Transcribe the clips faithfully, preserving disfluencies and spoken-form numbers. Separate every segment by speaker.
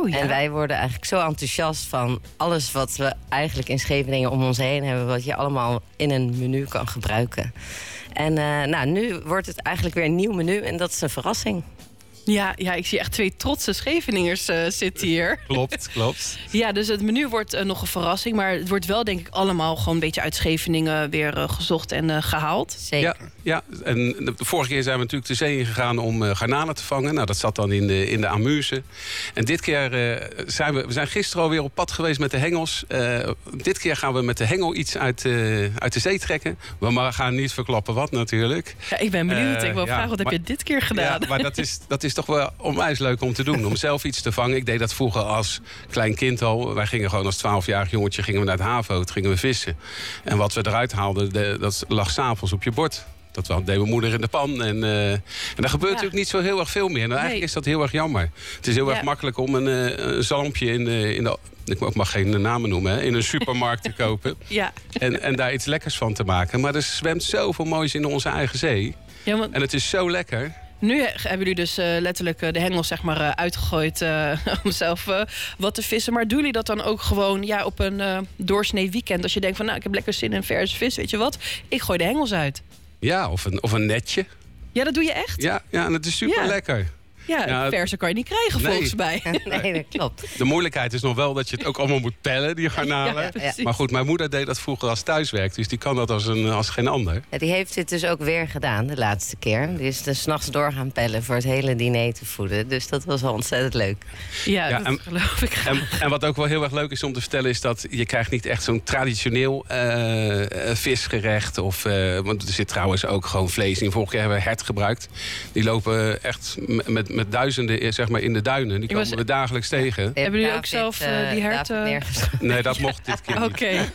Speaker 1: Oh, ja.
Speaker 2: En wij worden eigenlijk zo enthousiast van alles wat we eigenlijk in Scheveningen om ons heen hebben, wat je allemaal in een menu kan gebruiken. En uh, nou, nu wordt het eigenlijk weer een nieuw menu en dat is een verrassing.
Speaker 1: Ja, ja, ik zie echt twee trotse Scheveningers uh, zitten hier.
Speaker 3: Klopt, klopt.
Speaker 1: Ja, dus het menu wordt uh, nog een verrassing. Maar het wordt wel, denk ik, allemaal gewoon een beetje uit Scheveningen weer uh, gezocht en uh, gehaald.
Speaker 2: Zeker.
Speaker 3: Ja, ja, en de vorige keer zijn we natuurlijk de zee ingegaan om uh, garnalen te vangen. Nou, dat zat dan in de, in de amuse. En dit keer uh, zijn we, we zijn gisteren alweer op pad geweest met de hengels. Uh, dit keer gaan we met de hengel iets uit, uh, uit de zee trekken. We maar gaan niet verklappen wat natuurlijk.
Speaker 1: Ja, ik ben benieuwd. Uh, ik wil
Speaker 3: ja,
Speaker 1: vragen, wat
Speaker 3: maar,
Speaker 1: heb je dit keer gedaan?
Speaker 3: Ja, maar dat is, dat is toch wel onwijs leuk om te doen. Om zelf iets te vangen. Ik deed dat vroeger als klein kind al. Wij gingen gewoon als twaalfjarig jongetje gingen we naar het havenhoofd, gingen we vissen. En wat we eruit haalden, de, dat lag 's avonds op je bord. Dat deed mijn moeder in de pan. En, uh, en daar gebeurt ja. natuurlijk niet zo heel erg veel meer. En eigenlijk nee. is dat heel erg jammer. Het is heel ja. erg makkelijk om een, een zalmpje in de, in de... Ik mag geen namen noemen, hè, in een supermarkt te kopen.
Speaker 1: Ja.
Speaker 3: En, en daar iets lekkers van te maken. Maar er zwemt zoveel moois in onze eigen zee. Ja, want... En het is zo lekker.
Speaker 1: Nu hebben jullie dus uh, letterlijk uh, de hengels zeg maar, uh, uitgegooid uh, om zelf uh, wat te vissen. Maar doen jullie dat dan ook gewoon ja, op een uh, doorsnee weekend? Als je denkt van nou, ik heb lekker zin in verse vis, weet je wat? Ik gooi de hengels uit.
Speaker 3: Ja, of een, of een netje.
Speaker 1: Ja, dat doe je echt?
Speaker 3: Ja, ja en het is super ja. lekker.
Speaker 1: Ja, ja, verse kan je niet krijgen nee. volgens mij.
Speaker 2: Nee, dat klopt.
Speaker 3: De moeilijkheid is nog wel dat je het ook allemaal moet pellen, die garnalen. Ja, maar goed, mijn moeder deed dat vroeger als thuiswerk. Dus die kan dat als, een, als geen ander.
Speaker 2: Ja, die heeft dit dus ook weer gedaan, de laatste keer. Die is dus 's nachts door gaan pellen voor het hele diner te voeden. Dus dat was wel ontzettend leuk.
Speaker 1: Ja, ja dat en, geloof ik.
Speaker 3: En, en wat ook wel heel erg leuk is om te vertellen is dat je krijgt niet echt zo'n traditioneel uh, visgerecht. Of, uh, want er zit trouwens ook gewoon vlees in. Vorige keer hebben we hert gebruikt. Die lopen echt met... met duizenden zeg maar, in de duinen. Die komen was... we dagelijks tegen.
Speaker 1: Ja, hebben jullie ook zelf uh, die herten?
Speaker 3: Nee, dat mocht dit keer niet.
Speaker 1: Oké. Okay.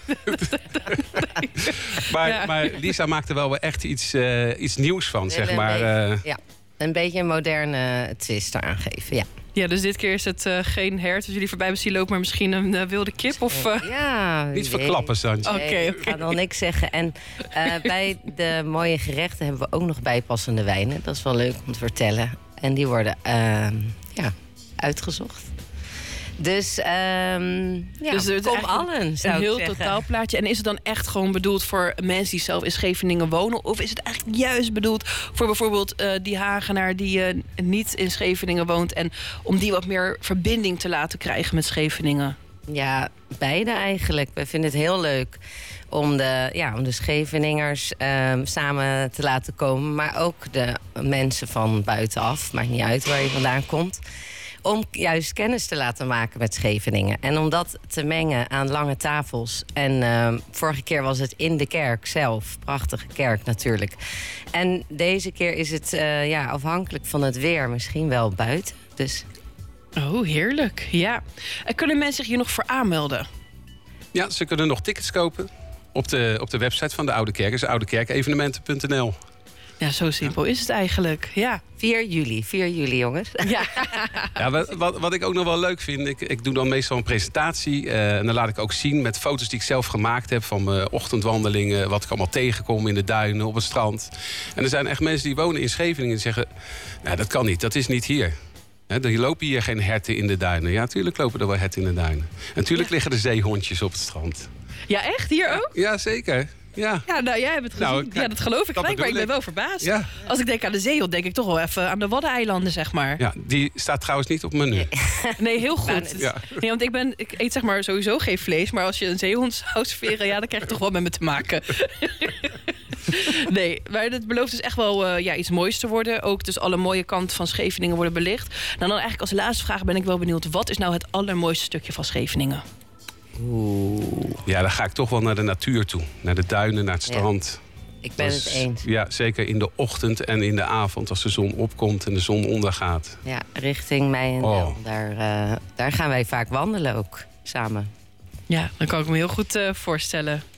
Speaker 3: maar, ja. maar Lisa maakte wel echt iets, uh, iets nieuws van, zeg
Speaker 2: een
Speaker 3: maar.
Speaker 2: Beetje,
Speaker 3: uh...
Speaker 2: ja, een beetje een moderne twist eraan geven, ja.
Speaker 1: Ja, dus dit keer is het uh, geen hert als jullie voorbij hebben zien lopen, maar misschien een uh, wilde kip of... Uh...
Speaker 2: Ja,
Speaker 3: niet verklappen, Santje.
Speaker 1: Oké, okay,
Speaker 2: okay. Ik ga nog niks zeggen. En uh, bij de mooie gerechten hebben we ook nog bijpassende wijnen. Dat is wel leuk om te vertellen. En die worden uh, ja, uitgezocht. Dus, um, ja,
Speaker 1: dus het
Speaker 2: kom allen, zou
Speaker 1: een heel
Speaker 2: ik
Speaker 1: totaalplaatje. En is het dan echt gewoon bedoeld voor mensen die zelf in Scheveningen wonen? Of is het eigenlijk juist bedoeld voor bijvoorbeeld uh, die Hagenaar die uh, niet in Scheveningen woont... en om die wat meer verbinding te laten krijgen met Scheveningen?
Speaker 2: Ja, beide eigenlijk. We vinden het heel leuk om de, ja, om de Scheveningers uh, samen te laten komen. Maar ook de mensen van buitenaf, maakt niet uit waar je vandaan komt. Om juist kennis te laten maken met Scheveningen. En om dat te mengen aan lange tafels. En uh, vorige keer was het in de kerk zelf. Prachtige kerk natuurlijk. En deze keer is het uh, ja, afhankelijk van het weer misschien wel buiten. Dus...
Speaker 1: Oh, heerlijk. Ja. En kunnen mensen zich hier nog voor aanmelden?
Speaker 3: Ja, ze kunnen nog tickets kopen op de, op de website van de Oude Kerk. Dat is oudekerkevenementen punt n l.
Speaker 1: Ja, zo simpel is het eigenlijk. Ja.
Speaker 2: vier juli, vier juli jongens.
Speaker 1: Ja.
Speaker 3: Ja, wat, wat, wat ik ook nog wel leuk vind, ik, ik doe dan meestal een presentatie. Uh, en dan laat ik ook zien met foto's die ik zelf gemaakt heb van mijn ochtendwandelingen. Wat ik allemaal tegenkom in de duinen, op het strand. En er zijn echt mensen die wonen in Scheveningen en zeggen... Nou, dat kan niet, dat is niet hier. He, er lopen hier geen herten in de duinen. Ja, natuurlijk lopen er wel herten in de duinen. En natuurlijk ja. liggen er zeehondjes op het strand.
Speaker 1: Ja, echt? Hier ook?
Speaker 3: Ja, zeker. Ja,
Speaker 1: ja nou, jij hebt het gezien. Nou, ja, dat geloof ik gelijk, maar ik ben wel verbaasd. Ja. Als ik denk aan de zeehond, denk ik toch wel even aan de Waddeneilanden, zeg maar.
Speaker 3: Ja, die staat trouwens niet op menu.
Speaker 1: Nee, nee heel goed. Ja. Nee, want ik, ben, ik eet zeg maar sowieso geen vlees, maar als je een zeehond zou serveren, ja, dan krijg je toch wel met me te maken. Nee, maar het belooft dus echt wel uh, ja, iets moois te worden. Ook dus alle mooie kanten van Scheveningen worden belicht. Nou, dan eigenlijk als laatste vraag ben ik wel benieuwd, wat is nou het allermooiste stukje van Scheveningen?
Speaker 2: Oeh.
Speaker 3: Ja, dan ga ik toch wel naar de natuur toe. Naar de duinen, naar het strand.
Speaker 2: Ja, ik ben
Speaker 3: dus,
Speaker 2: het eens.
Speaker 3: Ja, zeker in de ochtend en in de avond als de zon opkomt en de zon ondergaat.
Speaker 2: Ja, richting mij en
Speaker 3: oh.
Speaker 2: daar, uh, daar gaan wij vaak wandelen ook, samen.
Speaker 1: Ja, dan kan ik me heel goed uh, voorstellen.